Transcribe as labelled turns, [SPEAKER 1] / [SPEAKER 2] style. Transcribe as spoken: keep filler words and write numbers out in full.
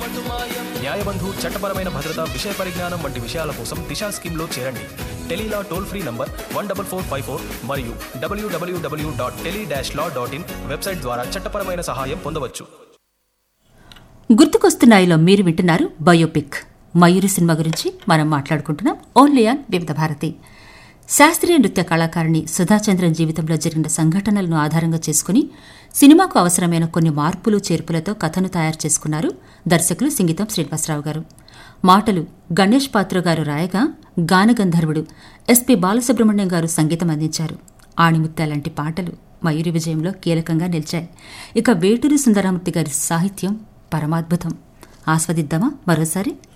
[SPEAKER 1] న్యాయబంధు చట్టపరమైన భద్రత విషయ పరిజ్ఞానం వంటి విషయాల కోసం దిశా స్కీమ్లో చేరండి. Tele-Law toll free number one double four five four మరియు డబ్ల్యూడబ్ల్యూడబ్ల్యూ dot tele dash law dot in website ద్వారా చట్టపరమైన సహాయం పొందవచ్చు.
[SPEAKER 2] గుర్తుకొస్తున్నాయిలో మీరు వింటున్నారు బయోపిక్. మయూరి సినిమా గురించి మనం మాట్లాడుకుంటున్నాం ఓన్లీ ఆన్ వివిధ భారతి. శాస్త్రీయ నృత్య కళాకారిణి సుధాచంద్రన్ జీవితంలో జరిగిన సంఘటనలను ఆధారంగా చేసుకుని సినిమాకు అవసరమైన కొన్ని మార్పులు చేర్పులతో కథను తయారు చేసుకున్నారు దర్శకులు సింగీతం శ్రీనివాసరావు గారు. మాటలు గణేష్ పాత్ర గారు రాయగా గానగంధర్వుడు ఎస్పి బాలసుబ్రహ్మణ్యం గారు సంగీతం అందించారు. ఆణిముత్య లాంటి పాటలు మయూరి విజయంలో కీలకంగా నిలిచాయి. ఇక వేటూరి సుందరమూర్తి గారి సాహిత్యం పరమాద్భుతం. ఆస్వాదిద్దామా మరోసారి.